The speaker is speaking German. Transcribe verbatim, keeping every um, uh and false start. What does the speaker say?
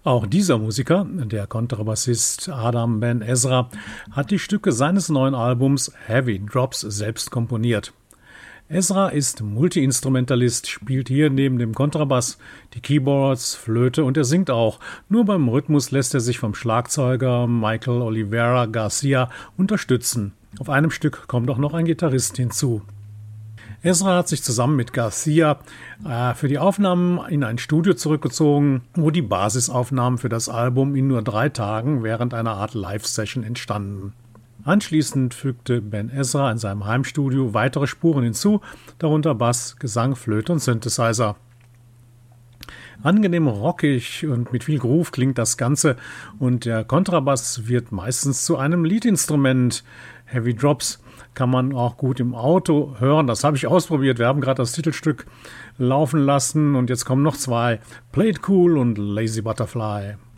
Auch dieser Musiker, der Kontrabassist Adam Ben Ezra, hat die Stücke seines neuen Albums Heavy Drops selbst komponiert. Ezra ist Multiinstrumentalist, spielt hier neben dem Kontrabass die Keyboards, Flöte und er singt auch. Nur beim Rhythmus lässt er sich vom Schlagzeuger Michael Oliveira Garcia unterstützen. Auf einem Stück kommt auch noch ein Gitarrist hinzu. Ezra hat sich zusammen mit Garcia äh, für die Aufnahmen in ein Studio zurückgezogen, wo die Basisaufnahmen für das Album in nur drei Tagen während einer Art Live-Session entstanden. Anschließend fügte Ben Ezra in seinem Heimstudio weitere Spuren hinzu, darunter Bass, Gesang, Flöte und Synthesizer. Angenehm rockig und mit viel Groove klingt das Ganze und der Kontrabass wird meistens zu einem Leadinstrument. Heavy Drops kann man auch gut im Auto hören, das habe ich ausprobiert. Wir haben gerade das Titelstück laufen lassen und jetzt kommen noch zwei, Play It Cool und Lazy Butterfly.